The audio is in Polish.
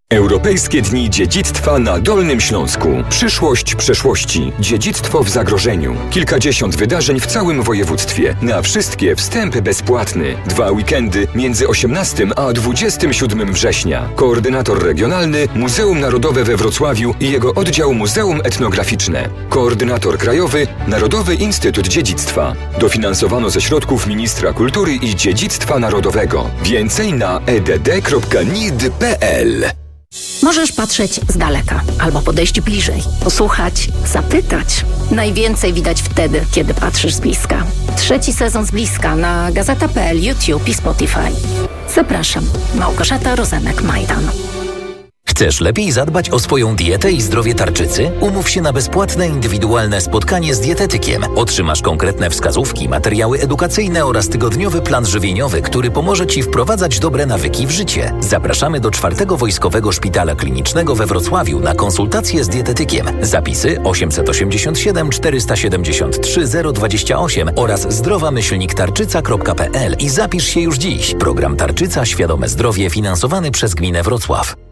Europejskie Dni Dziedzictwa na Dolnym Śląsku. Przyszłość przeszłości. Dziedzictwo w zagrożeniu. Kilkadziesiąt wydarzeń w całym województwie. Na wszystkie wstęp bezpłatny. 2 weekendy między 18 a 27 września. Koordynator regionalny Muzeum Narodowe we Wrocławiu i jego oddział Muzeum Etnograficzne. Koordynator krajowy Narodowy Instytut Dziedzictwa. Dofinansowano ze środków Ministra Kultury i Dziedzictwa Narodowego. Więcej na edd.nid.pl. Możesz patrzeć z daleka albo podejść bliżej, posłuchać, zapytać. Najwięcej widać wtedy, kiedy patrzysz z bliska. 3. sezon z bliska na Gazeta.pl, YouTube i Spotify. Zapraszam, Małgorzata Rozenek-Majdan. Chcesz lepiej zadbać o swoją dietę i zdrowie tarczycy? Umów się na bezpłatne, indywidualne spotkanie z dietetykiem. Otrzymasz konkretne wskazówki, materiały edukacyjne oraz tygodniowy plan żywieniowy, który pomoże Ci wprowadzać dobre nawyki w życie. Zapraszamy do 4. Wojskowego Szpitala Klinicznego we Wrocławiu na konsultację z dietetykiem. Zapisy 887 473 028 oraz zdrowamyślniktarczyca.pl i zapisz się już dziś. Program Tarczyca Świadome Zdrowie finansowany przez Gminę Wrocław.